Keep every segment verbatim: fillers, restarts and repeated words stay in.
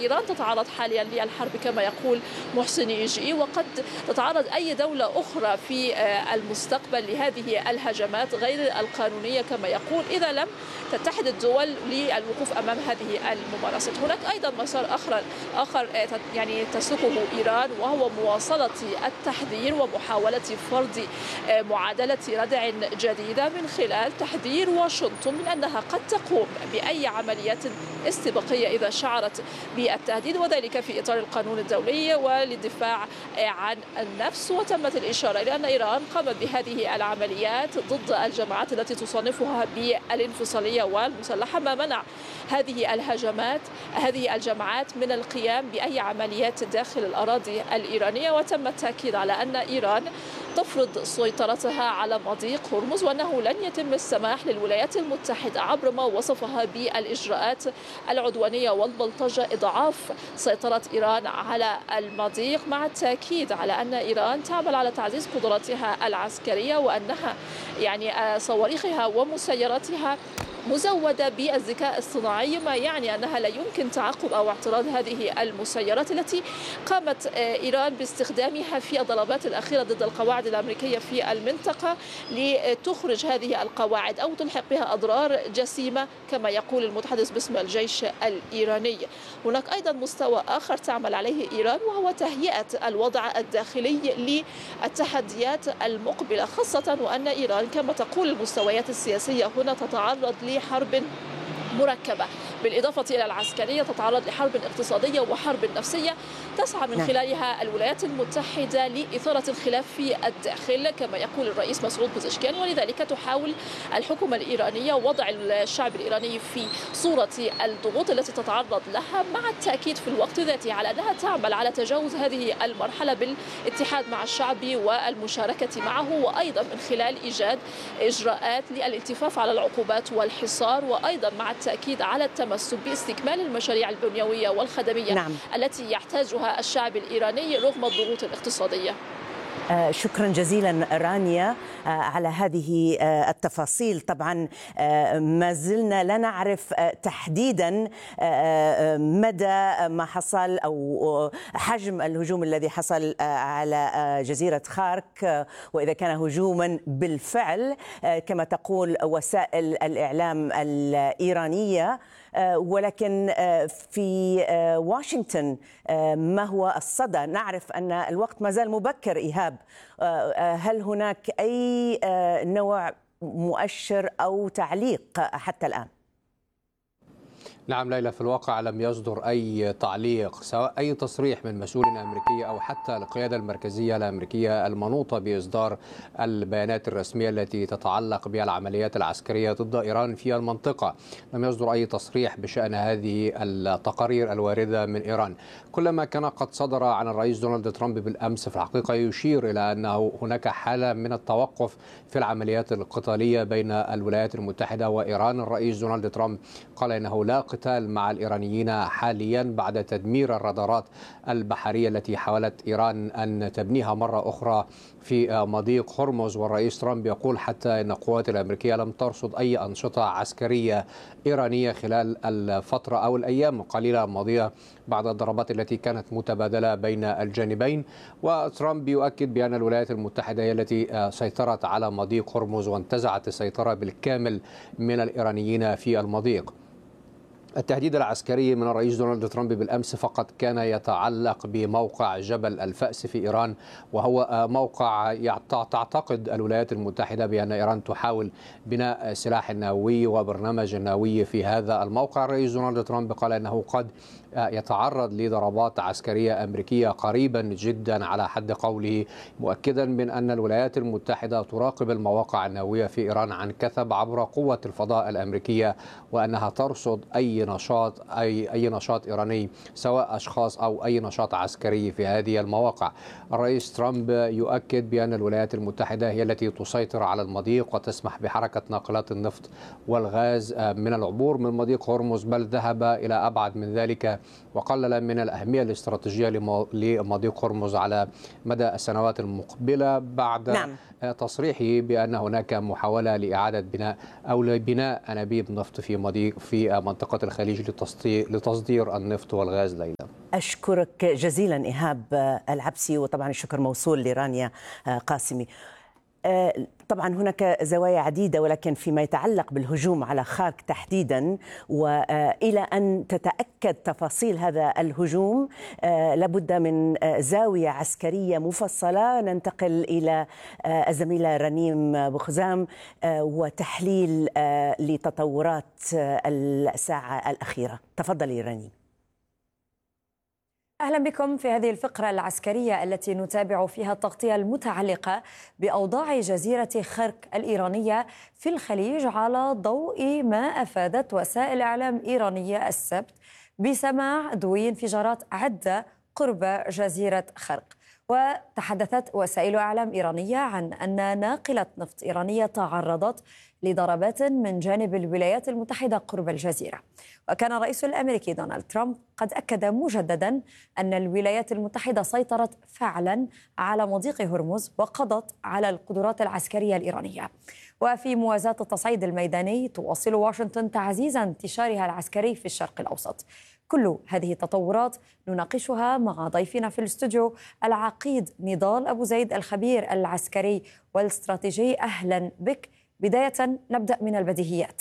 إيران تتعرض حاليا للحرب كما يقول محسن يجئي، وقد تتعرض أي دولة أخرى في المستقبل لهذه الهجمات غير القانونية كما يقول إذا لم تتحد الدول للوقوف أمام هذه الممارسات. هناك أيضا مسار آخر آخر يعني تسلكه إيران، وهو مواصلة التحذير ومحاولة فرض معادلة ردع جديدة من خلال تحذير واشنطن من أنها قد تقوم بأي عمليات استباقية إذا شعرت بالتهديد، وذلك في إطار القانون الدولي وللدفاع عن النفس. وتمت الإشارة إلى أن إيران قامت بهذه العمليات ضد الجماعات التي تصنفها بالانفصالية والمسلحة، ما منع هذه الهجمات هذه الجماعات من القيام بأي عمليات داخل الأراضي الإيرانية. وتم التأكيد على أن إيران تفرض سيطرتها على مضيق هرمز، وأنه لن يتم السماح للولايات المتحدة عبر ما وصفها بالإجراءات العدوانية والبلطجة إضعاف سيطرة إيران على المضيق، مع التأكيد على أن إيران تعمل على تعزيز قدراتها العسكرية، وأنها يعني صواريخها ومسيراتها مزودة بالذكاء الصناعي، ما يعني أنها لا يمكن تعقب أو اعتراض هذه المسيرات التي قامت إيران باستخدامها في الضربات الأخيرة ضد القواعد الأمريكية في المنطقة لتخرج هذه القواعد أو تلحق بها أضرار جسيمة كما يقول المتحدث باسم الجيش الإيراني. هناك أيضا مستوى آخر تعمل عليه إيران، وهو تهيئة الوضع الداخلي للتحديات المقبلة، خاصة وأن إيران كما تقول المستويات السياسية هنا تتعرض لحرب مركبة، بالإضافة إلى العسكرية تتعرض لحرب اقتصادية وحرب نفسية تسعى من خلالها الولايات المتحدة لإثارة الخلاف في الداخل كما يقول الرئيس مسعود بوزشكيان. ولذلك تحاول الحكومة الإيرانية وضع الشعب الإيراني في صورة الضغوط التي تتعرض لها، مع التأكيد في الوقت ذاته على أنها تعمل على تجاوز هذه المرحلة بالاتحاد مع الشعب والمشاركة معه، وأيضا من خلال إيجاد إجراءات للالتفاف على العقوبات والحصار، وأيضا مع التأكيد على التمسك باستكمال المشاريع البنيوية والخدمية نعم. التي يحتاجها الشعب الإيراني رغم الضغوط الاقتصادية. آه شكرا جزيلا رانيا آه على هذه آه التفاصيل. طبعا آه ما زلنا لا نعرف آه تحديدا آه مدى ما حصل أو حجم الهجوم الذي حصل آه على آه جزيرة خارك، آه وإذا كان هجوما بالفعل آه كما تقول وسائل الإعلام الإيرانية، ولكن في واشنطن ما هو الصدى؟ نعرف أن الوقت ما زال مبكر. إيهاب، هل هناك أي نوع مؤشر أو تعليق حتى الآن؟ نعم ليلى، في الواقع لم يصدر أي تعليق، سواء أي تصريح من مسؤول أمريكي أو حتى القيادة المركزية الأمريكية المنوطة بإصدار البيانات الرسمية التي تتعلق بالعمليات العسكرية ضد إيران في المنطقة. لم يصدر أي تصريح بشأن هذه التقارير الواردة من إيران. كل ما كان قد صدر عن الرئيس دونالد ترامب بالأمس في الحقيقة يشير إلى أنه هناك حالة من التوقف في العمليات القتالية بين الولايات المتحدة وإيران. الرئيس دونالد ترامب قال إنه لا قتال مع الإيرانيين حاليا بعد تدمير الرادارات البحرية التي حاولت إيران أن تبنيها مرة أخرى في مضيق هرمز. والرئيس ترامب يقول حتى أن القوات الأمريكية لم ترصد أي أنشطة عسكرية إيرانية خلال الفترة أو الأيام القليلة الماضية بعد الضربات التي كانت متبادلة بين الجانبين. وترامب يؤكد بأن الولايات المتحدة هي التي سيطرت على مضيق هرمز وانتزعت السيطرة بالكامل من الإيرانيين في المضيق. التهديد العسكري من الرئيس دونالد ترامب بالأمس فقط كان يتعلق بموقع جبل الفأس في إيران، وهو موقع تعتقد الولايات المتحدة بأن إيران تحاول بناء سلاح نووي وبرنامج نووي في هذا الموقع. الرئيس دونالد ترامب قال أنه قد يتعرض لضربات عسكرية أمريكية قريبا جدا على حد قوله، مؤكدا من أن الولايات المتحدة تراقب المواقع النووية في إيران عن كثب عبر قوة الفضاء الأمريكية، وأنها ترصد أي نشاط أي أي نشاط إيراني سواء أشخاص أو أي نشاط عسكري في هذه المواقع. الرئيس ترامب يؤكد بأن الولايات المتحدة هي التي تسيطر على المضيق وتسمح بحركة ناقلات النفط والغاز من العبور من مضيق هرمز، بل ذهب إلى أبعد من ذلك وقلل من الأهمية الاستراتيجية لمضيق هرمز على مدى السنوات المقبلة بعد نعم. تصريحه بأن هناك محاولة لإعادة بناء أو لبناء أنابيب نفط في مضيق في منطقة الخليج لتصدير النفط والغاز. ليلى، أشكرك جزيلا إيهاب العبسي، وطبعا الشكر موصول لرانيا قاسمي. طبعا هناك زوايا عديدة، ولكن فيما يتعلق بالهجوم على خارك تحديدا، وإلى أن تتأكد تفاصيل هذا الهجوم لابد من زاوية عسكرية مفصلة. ننتقل إلى الزميلة رنيم بوخزام وتحليل لتطورات الساعة الأخيرة. تفضلي رنيم. أهلا بكم في هذه الفقرة العسكرية التي نتابع فيها التغطية المتعلقة بأوضاع جزيرة خرك الإيرانية في الخليج على ضوء ما أفادت وسائل إعلام إيرانية السبت بسماع دوي انفجارات عدة قرب جزيرة خرك. وتحدثت وسائل إعلام إيرانية عن أن ناقلة نفط إيرانية تعرضت لضربات من جانب الولايات المتحدة قرب الجزيرة. وكان الرئيس الأمريكي دونالد ترامب قد أكد مجددا أن الولايات المتحدة سيطرت فعلا على مضيق هرمز وقضت على القدرات العسكرية الإيرانية. وفي موازاة التصعيد الميداني تواصل واشنطن تعزيز انتشارها العسكري في الشرق الأوسط. كل هذه التطورات نناقشها مع ضيفنا في الاستوديو العقيد نضال أبو زيد الخبير العسكري والاستراتيجي. أهلا بك. بداية نبدأ من البديهيات،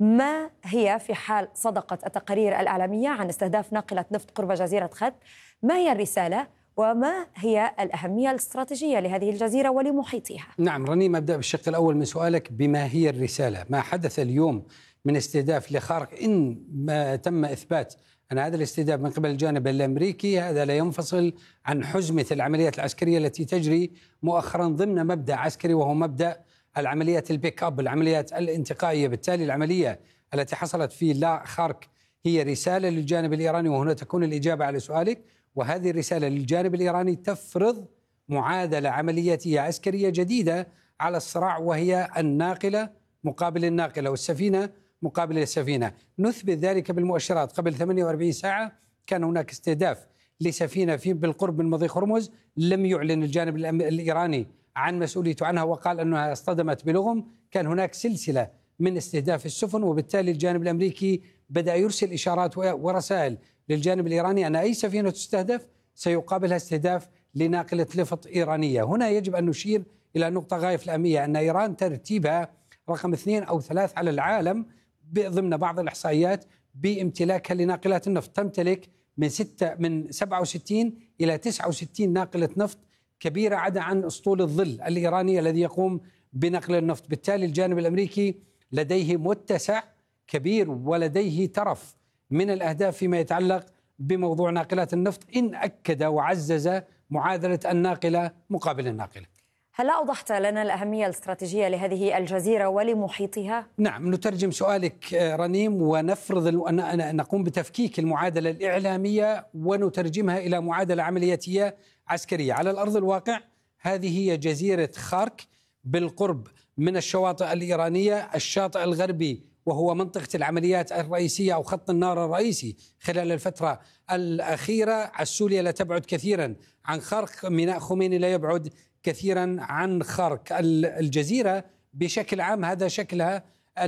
ما هي في حال صدقت التقارير الإعلامية عن استهداف ناقلة نفط قرب جزيرة خرك، ما هي الرسالة وما هي الأهمية الاستراتيجية لهذه الجزيرة ولمحيطها؟ نعم رنيم، أبدأ بالشق الأول من سؤالك، بما هي الرسالة. ما حدث اليوم من استهداف لخارك، إن ما تم إثبات أن هذا الاستهداف من قبل الجانب الأمريكي، هذا لا ينفصل عن حزمة العمليات العسكرية التي تجري مؤخرا ضمن مبدأ عسكري، وهو مبدأ العمليات البيك أب، العمليات الانتقائية. بالتالي العملية التي حصلت في لا خارك هي رسالة للجانب الإيراني، وهنا تكون الإجابة على سؤالك. وهذه الرسالة للجانب الإيراني تفرض معادلة عملياتية عسكرية جديدة على الصراع، وهي الناقلة مقابل الناقلة والسفينة مقابل السفينة. نثبت ذلك بالمؤشرات. قبل ثمانية وأربعين ساعة كان هناك استهداف لسفينة في بالقرب من مضيق هرمز، لم يعلن الجانب الإيراني عن مسؤوليته عنها وقال أنها اصطدمت بلغم. كان هناك سلسلة من استهداف السفن، وبالتالي الجانب الأمريكي بدأ يرسل إشارات ورسائل للجانب الإيراني أن أي سفينة تستهدف سيقابلها استهداف لناقلة نفط إيرانية. هنا يجب أن نشير إلى نقطة غاية في الأهمية، أن إيران ترتيبها رقم اثنين أو ثلاث على العالم ضمن بعض الإحصائيات بامتلاكها لناقلات النفط. تمتلك من ستة من سبعة وستين إلى تسعة وستين ناقلة نفط كبيرة، عدا عن أسطول الظل الإيراني الذي يقوم بنقل النفط. بالتالي الجانب الأمريكي لديه متسع كبير ولديه ترف من الأهداف فيما يتعلق بموضوع ناقلات النفط، إن أكد وعزز معادلة الناقلة مقابل الناقلة. هل أوضحت لنا الأهمية الاستراتيجية لهذه الجزيرة ولمحيطها؟ نعم، نترجم سؤالك رنيم ونفرض أن نقوم بتفكيك المعادلة الإعلامية ونترجمها إلى معادلة عملياتية عسكرية. على الأرض الواقع هذه هي جزيرة خارك بالقرب من الشواطئ الإيرانية، الشاطئ الغربي وهو منطقة العمليات الرئيسية أو خط النار الرئيسي خلال الفترة الأخيرة. عسوليا لا تبعد كثيرا عن خارك، ميناء خميني لا يبعد كثيرا عن خارك. الجزيرة بشكل عام هذا شكلها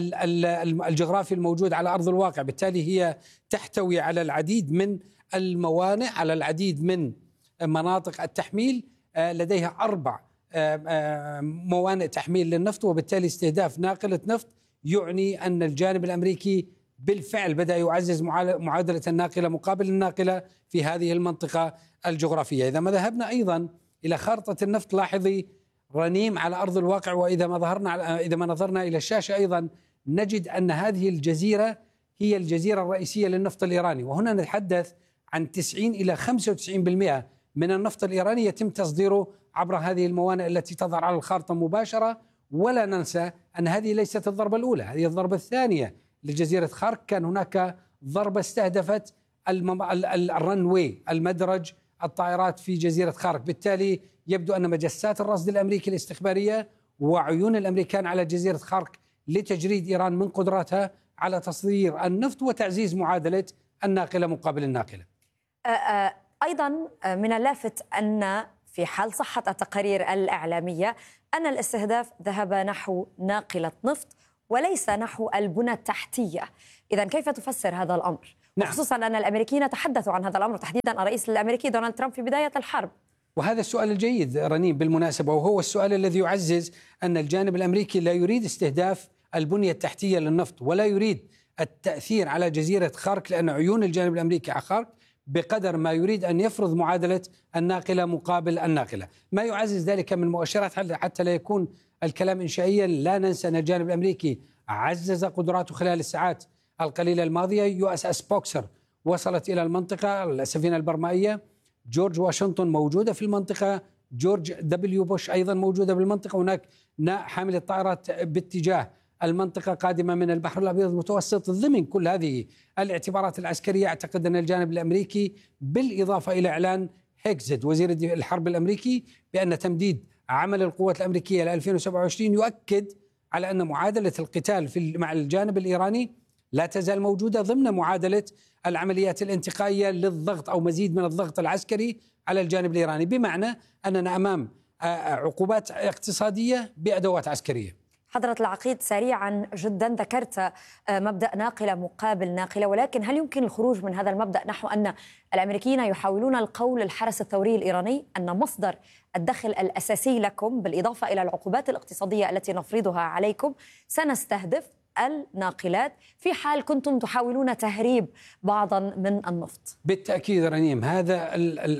الجغرافي الموجود على أرض الواقع، بالتالي هي تحتوي على العديد من الموانئ، على العديد من مناطق التحميل. لديها أربع موانئ تحميل للنفط، وبالتالي استهداف ناقلة نفط يعني أن الجانب الأمريكي بالفعل بدأ يعزز معادلة الناقلة مقابل الناقلة في هذه المنطقة الجغرافية. إذا ما ذهبنا أيضا إلى خارطة النفط، لاحظي رنيم على أرض الواقع، وإذا ما ظهرنا إذا ما نظرنا إلى الشاشة أيضا نجد أن هذه الجزيرة هي الجزيرة الرئيسية للنفط الإيراني. وهنا نتحدث عن تسعين إلى خمسة وتسعين بالمئة من النفط الإيراني يتم تصديره عبر هذه الموانئ التي تظهر على الخارطة مباشرة. ولا ننسى أن هذه ليست الضربة الأولى، هذه الضربة الثانية لجزيرة خارك. كان هناك ضربة استهدفت الرنوي، المدرج الطائرات في جزيرة خارك. بالتالي يبدو أن مجسات الرصد الأمريكي الاستخبارية وعيون الأمريكان على جزيرة خارك لتجريد إيران من قدراتها على تصدير النفط وتعزيز معادلة الناقلة مقابل الناقلة. أيضا من اللافت أن في حال صحة التقارير الإعلامية أن الاستهداف ذهب نحو ناقلة نفط وليس نحو البنى التحتية. إذن كيف تفسر هذا الأمر؟ نعم. وخصوصا أن الأمريكيين تحدثوا عن هذا الأمر، تحديدا الرئيس الأمريكي دونالد ترامب في بداية الحرب. وهذا السؤال الجيد رنيم بالمناسبة، وهو السؤال الذي يعزز أن الجانب الأمريكي لا يريد استهداف البنية التحتية للنفط ولا يريد التأثير على جزيرة خارك، لأن عيون الجانب الأمريكي على خارك بقدر ما يريد أن يفرض معادلة الناقلة مقابل الناقلة. ما يعزز ذلك من مؤشرات حتى لا يكون الكلام إنشائيا. لا ننسى أن الجانب الأمريكي عزز قدراته خلال الساعات القليلة الماضية. يو اس اس بوكسر وصلت إلى المنطقة، السفينة البرمائية. جورج واشنطن موجودة في المنطقة، جورج دبليو بوش أيضا موجودة بالمنطقة. هناك حاملة طائرات باتجاه المنطقة قادمة من البحر الأبيض المتوسط. ضمن كل هذه الاعتبارات العسكرية أعتقد أن الجانب الأمريكي بالإضافة إلى إعلان هيكزد وزير الحرب الأمريكي بأن تمديد عمل القوات الأمريكية ل ألفين وسبعة وعشرين يؤكد على أن معادلة القتال في مع الجانب الإيراني لا تزال موجودة ضمن معادلة العمليات الانتقائية للضغط أو مزيد من الضغط العسكري على الجانب الإيراني، بمعنى أننا أمام عقوبات اقتصادية بأدوات عسكرية. حضرة العقيد، سريعا جدا ذكرت مبدأ ناقلة مقابل ناقلة، ولكن هل يمكن الخروج من هذا المبدأ نحو أن الأمريكيين يحاولون القول للحرس الثوري الإيراني أن مصدر الدخل الأساسي لكم بالإضافة إلى العقوبات الاقتصادية التي نفرضها عليكم سنستهدف الناقلات في حال كنتم تحاولون تهريب بعضا من النفط؟ بالتأكيد رنيم، هذا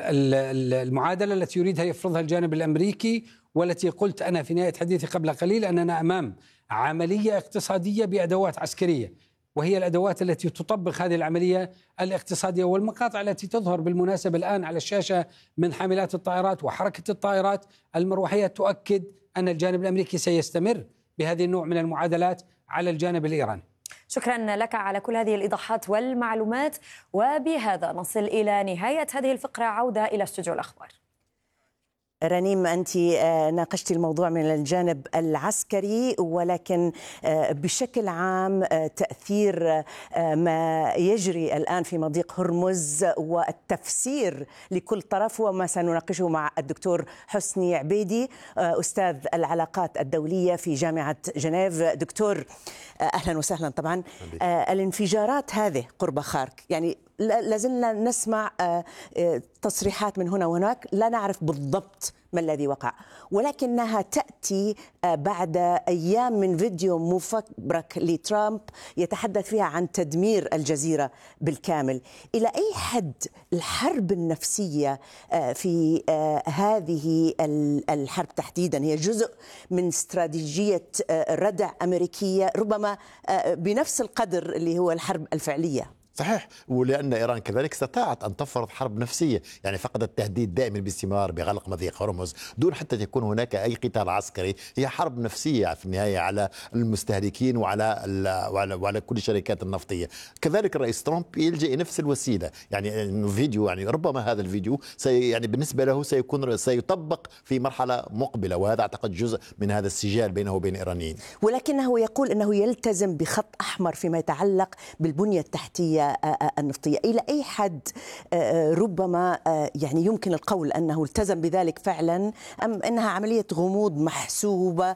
المعادلة التي يريدها يفرضها الجانب الأمريكي، والتي قلت أنا في نهاية حديثي قبل قليل أننا أمام عملية اقتصادية بأدوات عسكرية، وهي الأدوات التي تطبق هذه العملية الاقتصادية. والمقاطع التي تظهر بالمناسبة الآن على الشاشة من حاملات الطائرات وحركة الطائرات المروحية تؤكد أن الجانب الأمريكي سيستمر بهذه النوع من المعادلات على الجانب الإيراني. شكرا لك على كل هذه الإيضاحات والمعلومات. وبهذا نصل إلى نهاية هذه الفقرة. عودة إلى استوديو الأخبار. رنيم، أنت ناقشتي الموضوع من الجانب العسكري، ولكن بشكل عام تأثير ما يجري الآن في مضيق هرمز والتفسير لكل طرف وما سنناقشه مع الدكتور حسني عبيدي أستاذ العلاقات الدولية في جامعة جنيف. دكتور أهلا وسهلا. طبعا الانفجارات هذه قرب خارك، يعني لازلنا نسمع تصريحات من هنا وهناك، لا نعرف بالضبط ما الذي وقع، ولكنها تأتي بعد أيام من فيديو مفبرك لترامب يتحدث فيها عن تدمير الجزيرة بالكامل. إلى أي حد الحرب النفسية في هذه الحرب تحديدا هي جزء من استراتيجية ردع أمريكية ربما بنفس القدر اللي هو الحرب الفعلية؟ صحيح، ولأن إيران كذلك استطاعت أن تفرض حرب نفسية، يعني فقدت التهديد دائما باستمرار بغلق مضيق هرمز دون حتى يكون هناك أي قتال عسكري. هي حرب نفسية في النهاية على المستهلكين وعلى وعلى, وعلى كل الشركات النفطية. كذلك الرئيس ترامب يلجأ نفس الوسيلة، يعني فيديو يعني ربما هذا الفيديو سي يعني بالنسبة له سيكون سيطبق في مرحلة مقبلة، وهذا أعتقد جزء من هذا السجال بينه وبين الإيرانيين. ولكنه يقول أنه يلتزم بخط أحمر فيما يتعلق بالبنية التحتية النفطية. إلى أي حد ربما يعني يمكن القول أنه التزم بذلك فعلا، أم أنها عملية غموض محسوبة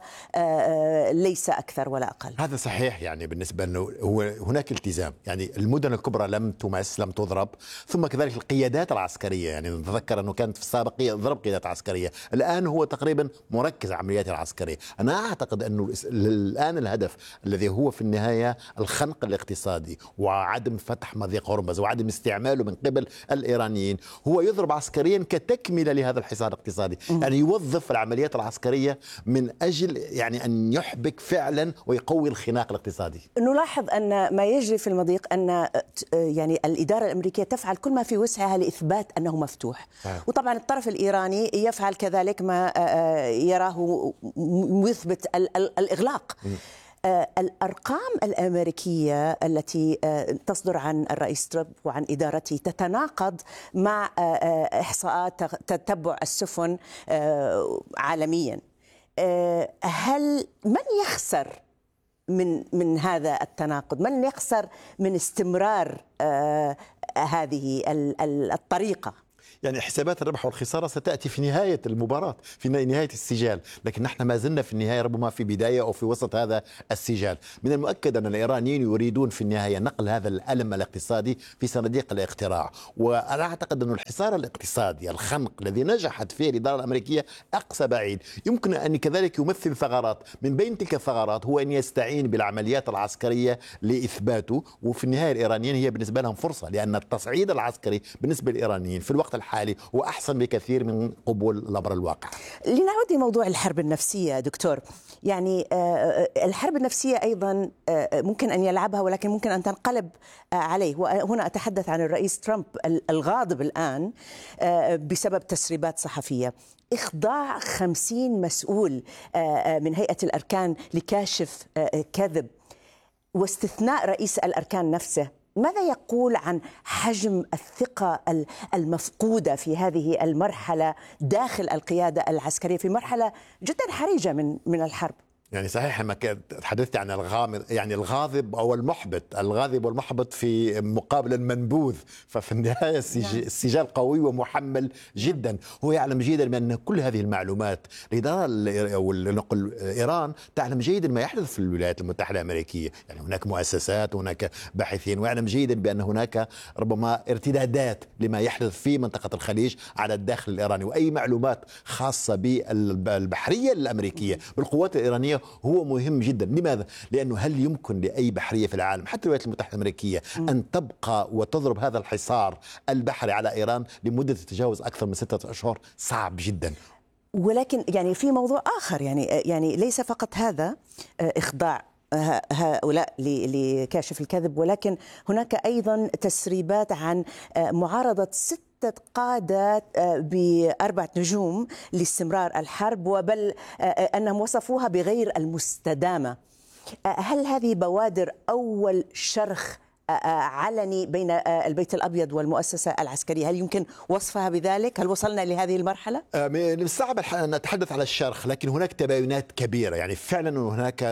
ليس أكثر ولا أقل؟ هذا صحيح، يعني بالنسبة أنه هو هناك التزام، يعني المدن الكبرى لم تمس لم تضرب، ثم كذلك القيادات العسكرية، يعني نتذكر أنه كانت في السابق ضرب قيادات عسكرية، الآن هو تقريبا مركز عمليات العسكرية. أنا أعتقد أنه الآن الهدف الذي هو في النهاية الخنق الاقتصادي وعدم فتح مضيق هرمز وعدم استعماله من قبل الإيرانيين، هو يضرب عسكريا كتكملة لهذا الحصار الاقتصادي، يعني يوظف العمليات العسكرية من أجل يعني أن يحبك فعلا ويقوي الخناق الاقتصادي. نلاحظ أن ما يجري في المضيق أن يعني الإدارة الأمريكية تفعل كل ما في وسعها لإثبات أنه مفتوح، آه. وطبعا الطرف الإيراني يفعل كذلك ما يراه يثبت الإغلاق. م. الأرقام الأمريكية التي تصدر عن الرئيس ترامب وعن إدارته تتناقض مع إحصاءات تتبع السفن عالميا. هل من يخسر من من هذا التناقض؟ من يخسر من استمرار هذه الطريقة؟ يعني حسابات الربح والخسارة ستأتي في نهاية المباراة، في نهاية السجال، لكن نحن ما زلنا في النهاية ربما في بداية أو في وسط هذا السجال. من المؤكد أن الإيرانيين يريدون في النهاية نقل هذا الألم الاقتصادي في صناديق الاقتراع، وأنا أعتقد أن الحصار الاقتصادي الخنق الذي نجحت فيه الإدارة الأمريكية أقصى بعيد يمكن أن كذلك يمثل ثغرات. من بين تلك الثغرات هو أن يستعين بالعمليات العسكرية لإثباته، وفي النهاية الإيرانيين هي بالنسبة لهم فرصة، لأن التصعيد العسكري بالنسبة للإيرانيين في الوقت الحالي وأحسن بكثير من قبول الأمر الواقع. لنعود لموضوع الحرب النفسية دكتور، يعني الحرب النفسية أيضا ممكن أن يلعبها ولكن ممكن أن تنقلب عليه، وهنا أتحدث عن الرئيس ترامب الغاضب الآن بسبب تسريبات صحفية. إخضاع خمسين مسؤول من هيئة الأركان لكاشف كذب واستثناء رئيس الأركان نفسه، ماذا يقول عن حجم الثقة المفقودة في هذه المرحلة داخل القيادة العسكرية في مرحلة جدا حرجة من من الحرب؟ يعني صحيح ما تحدثت عن الغامض، يعني الغاضب أو المحبط، الغاضب والمحبط في مقابل المنبوذ، ففي النهاية السجال قوي ومحمل جدا. هو يعلم جيدا بأن كل هذه المعلومات الإدارة ونقل إيران تعلم جيدا ما يحدث في الولايات المتحدة الأمريكية، يعني هناك مؤسسات وهناك باحثين، ويعلم جيدا بأن هناك ربما ارتدادات لما يحدث في منطقة الخليج على الداخل الإيراني، وأي معلومات خاصة بالبحرية الأمريكية بالقوات الإيرانية هو مهم جدا. لماذا؟ لأنه هل يمكن لأي بحرية في العالم حتى الولايات المتحدة الأمريكية أن تبقى وتضرب هذا الحصار البحري على إيران لمدة تتجاوز أكثر من ستة أشهر؟ صعب جدا. ولكن يعني في موضوع آخر، يعني يعني ليس فقط هذا إخضاع هؤلاء لكاشف الكذب، ولكن هناك أيضا تسريبات عن معارضة ست قادة بأربعة نجوم لاستمرار الحرب، وبل أنهم وصفوها بغير المستدامة. هل هذه بوادر أول شرخ علني بين البيت الأبيض والمؤسسة العسكرية؟ هل يمكن وصفها بذلك؟ هل وصلنا لهذه المرحلة؟ من الصعب أن نتحدث على الشرخ، لكن هناك تباينات كبيرة. يعني فعلا هناك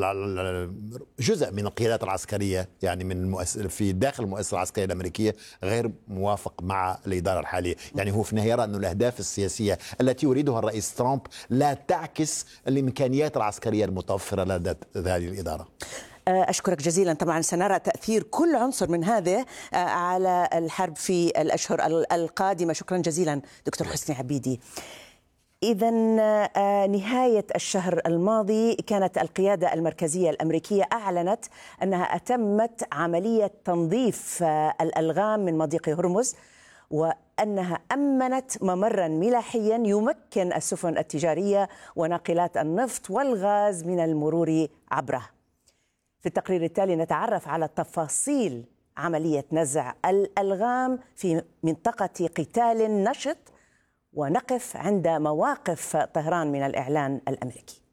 جزء من القيادات العسكرية يعني من المؤسسة في داخل المؤسسة العسكرية الأمريكية غير موافق مع الإدارة الحالية. يعني هو في النهاية يرى أن الأهداف السياسية التي يريدها الرئيس ترامب لا تعكس الإمكانيات العسكرية المتوفرة لدى هذه الإدارة. أشكرك جزيلا. طبعا سنرى تأثير كل عنصر من هذا على الحرب في الأشهر القادمة. شكرا جزيلا دكتور حسني عبيدي. إذا نهاية الشهر الماضي كانت القيادة المركزية الأمريكية أعلنت أنها أتمت عملية تنظيف الألغام من مضيق هرمز، وأنها أمنت ممرا ملاحيا يمكن السفن التجارية وناقلات النفط والغاز من المرور عبره. في التقرير التالي نتعرف على تفاصيل عملية نزع الألغام في منطقة قتال نشط، ونقف عند مواقف طهران من الإعلان الأمريكي.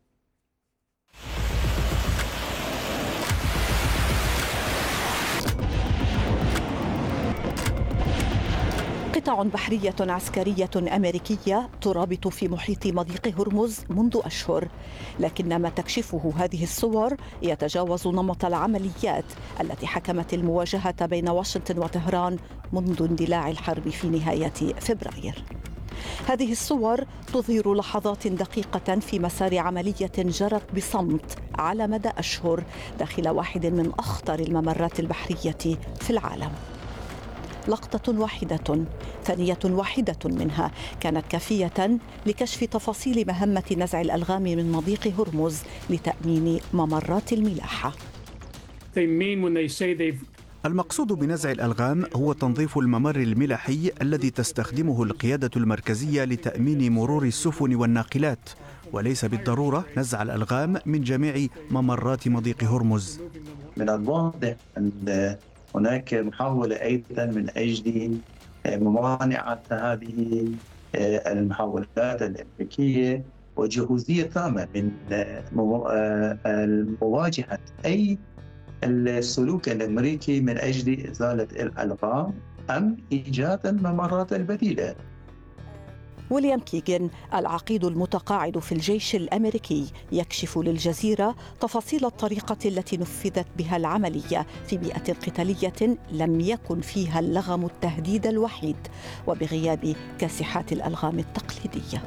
قطع بحرية عسكرية أمريكية ترابط في محيط مضيق هرمز منذ أشهر، لكن ما تكشفه هذه الصور يتجاوز نمط العمليات التي حكمت المواجهة بين واشنطن وطهران منذ اندلاع الحرب في نهاية فبراير. هذه الصور تظهر لحظات دقيقة في مسار عملية جرت بصمت على مدى أشهر داخل واحد من أخطر الممرات البحرية في العالم. لقطة واحدة، ثانية واحدة منها كانت كافية لكشف تفاصيل مهمة نزع الألغام من مضيق هرمز لتأمين ممرات الملاحة. المقصود بنزع الألغام هو تنظيف الممر الملاحي الذي تستخدمه القيادة المركزية لتأمين مرور السفن والناقلات، وليس بالضرورة نزع الألغام من جميع ممرات مضيق هرمز. من الواضح أن هناك محاولة أيضا من أجل ممانعة هذه المحاولات الأمريكية، وجهوزية تامة من مواجهة أي السلوك الأمريكي من أجل إزالة الألغام أم إيجاد الممرات البديلة. ويليام كيغن العقيد المتقاعد في الجيش الأمريكي يكشف للجزيرة تفاصيل الطريقة التي نفذت بها العملية في بيئة قتالية لم يكن فيها اللغم التهديد الوحيد وبغياب كاسحات الألغام التقليدية.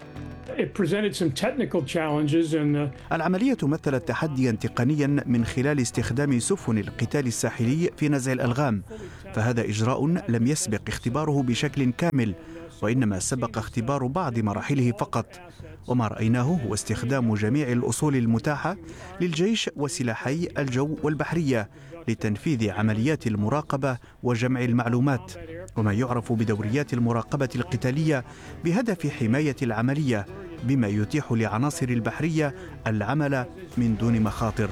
العملية مثلت تحديا تقنيا من خلال استخدام سفن القتال الساحلي في نزع الألغام، فهذا إجراء لم يسبق اختباره بشكل كامل، وإنما سبق اختبار بعض مراحله فقط. وما رأيناه هو استخدام جميع الأصول المتاحة للجيش وسلاحي الجو والبحرية لتنفيذ عمليات المراقبة وجمع المعلومات، وما يعرف بدوريات المراقبة القتالية بهدف حماية العملية، بما يتيح لعناصر البحرية العمل من دون مخاطر.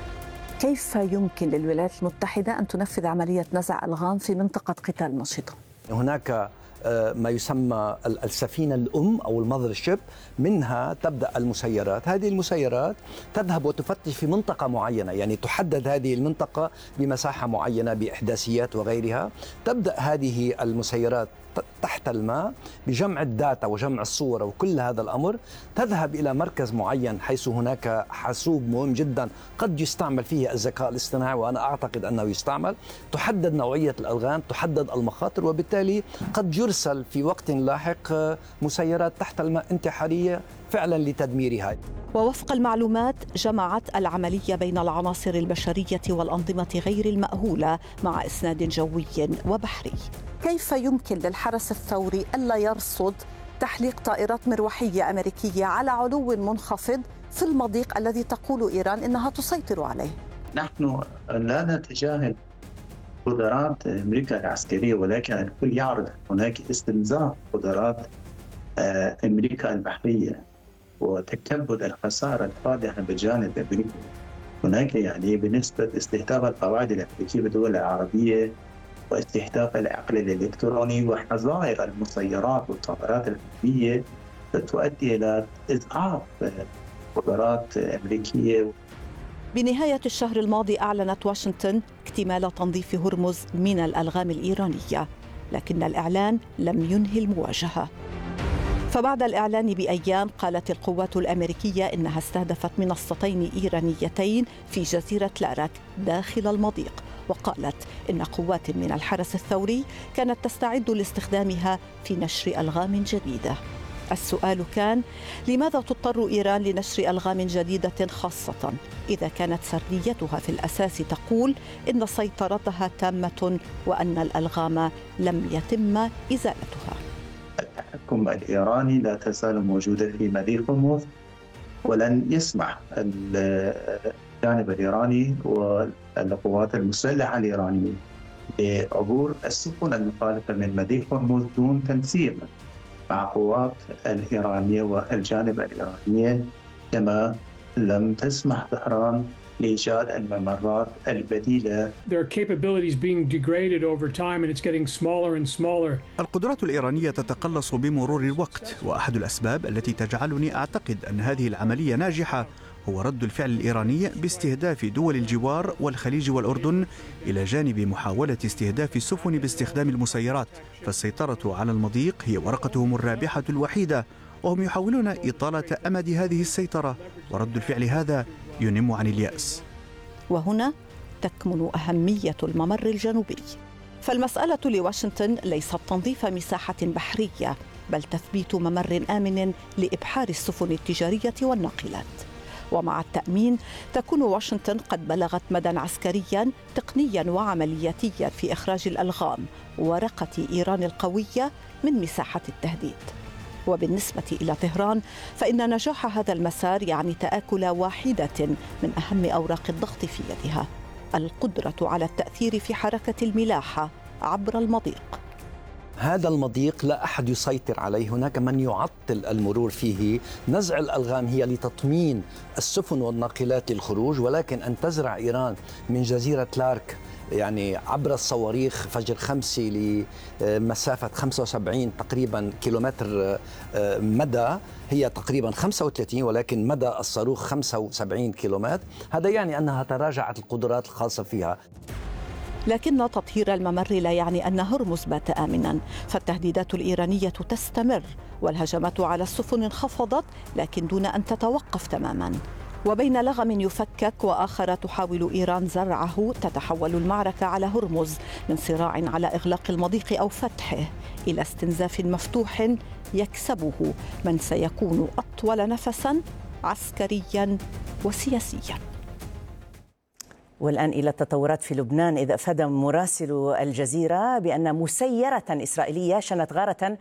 كيف يمكن للولايات المتحدة أن تنفذ عملية نزع ألغام في منطقة قتال نشطة؟ هناك ما يسمى السفينة الأم أو المذر شيب، منها تبدأ المسيرات. هذه المسيرات تذهب وتفتش في منطقة معينة، يعني تحدد هذه المنطقة بمساحة معينة بإحداثيات وغيرها. تبدأ هذه المسيرات تحت الماء بجمع الداتا وجمع الصور وكل هذا الأمر، تذهب إلى مركز معين حيث هناك حاسوب مهم جدا قد يستعمل فيه الذكاء الاصطناعي، وأنا أعتقد أنه يستعمل، تحدد نوعية الألغام، تحدد المخاطر، وبالتالي قد يرسل في وقت لاحق مسيرات تحت الماء انتحارية فعلا لتدميرها. ووفق المعلومات جمعت العملية بين العناصر البشرية والأنظمة غير المأهولة مع إسناد جوي وبحري. كيف يمكن للحرس الثوري ألا يرصد تحليق طائرات مروحية أمريكية على علو منخفض في المضيق الذي تقول إيران إنها تسيطر عليه؟ نحن لا نتجاهل قدرات أمريكا العسكرية، ولكن الكل يعرف هناك استنزاف قدرات أمريكا البحرية وتكبد الخسارة الفادحة بالجانب الأمريكي. هناك يعني بالنسبة استهداف القواعد الأمريكية بالدول العربية واستهداف العقل الإلكتروني وحظائر المسيرات والطائرات الحربية ستؤدي إلى إضعاف قدرات أمريكية. بنهاية الشهر الماضي أعلنت واشنطن اكتمال تنظيف هرمز من الألغام الإيرانية، لكن الإعلان لم ينهي المواجهة. فبعد الإعلان بأيام قالت القوات الأمريكية إنها استهدفت منصتين إيرانيتين في جزيرة لارك داخل المضيق، وقالت إن قوات من الحرس الثوري كانت تستعد لاستخدامها في نشر ألغام جديدة. السؤال كان: لماذا تضطر إيران لنشر ألغام جديدة، خاصة إذا كانت سرديتها في الأساس تقول إن سيطرتها تامة وأن الألغام لم يتم إزالتها؟ التحكم الإيراني لا تزال موجودة في مضيق هرمز، ولن يسمح الجانب الإيراني والقوات المسلحة الإيرانية بعبور السفن المخالفة من مضيق هرمز دون تنسيق مع قوات الإيرانية والجانب الإيراني، كما لم تسمح طهران لإيجاد الممرات البديلة. القدرات الإيرانية تتقلص بمرور الوقت، وأحد الأسباب التي تجعلني أعتقد أن هذه العملية ناجحة هو رد الفعل الإيراني باستهداف دول الجوار والخليج والأردن، إلى جانب محاولة استهداف السفن باستخدام المسيرات. فالسيطرة على المضيق هي ورقتهم الرابحة الوحيدة، وهم يحاولون إطالة أمد هذه السيطرة، ورد الفعل هذا ينم عن اليأس. وهنا تكمن أهمية الممر الجنوبي، فالمسألة لواشنطن ليست تنظيف مساحة بحرية، بل تثبيت ممر آمن لإبحار السفن التجارية والناقلات. ومع التأمين تكون واشنطن قد بلغت مدى عسكريا تقنيا وعملياتيا في إخراج الألغام، ورقة إيران القوية من مساحة التهديد. وبالنسبة إلى طهران فإن نجاح هذا المسار يعني تآكل واحدة من أهم أوراق الضغط في يدها، القدرة على التأثير في حركة الملاحة عبر المضيق. هذا المضيق لا أحد يسيطر عليه، هناك من يعطل المرور فيه. نزع الألغام هي لتطمين السفن والناقلات للخروج، ولكن أن تزرع إيران من جزيرة لارك يعني عبر الصواريخ فجر خمسة لمسافة خمسة وسبعين تقريبا كيلومتر مدى، هي تقريبا خمسة وثلاثين، ولكن مدى الصاروخ خمسة وسبعين كيلومتر، هذا يعني أنها تراجعت القدرات الخاصة فيها. لكن تطهير الممر لا يعني أن هرمز بات آمنا، فالتهديدات الإيرانية تستمر والهجمات على السفن انخفضت لكن دون أن تتوقف تماما. وبين لغم يفكك وآخر تحاول إيران زرعه، تتحول المعركة على هرمز من صراع على إغلاق المضيق أو فتحه إلى استنزاف مفتوح يكسبه من سيكون أطول نفسا عسكريا وسياسيا. والآن إلى التطورات في لبنان، إذ أفاد مراسل الجزيرة بأن مسيرة إسرائيلية شنت غارة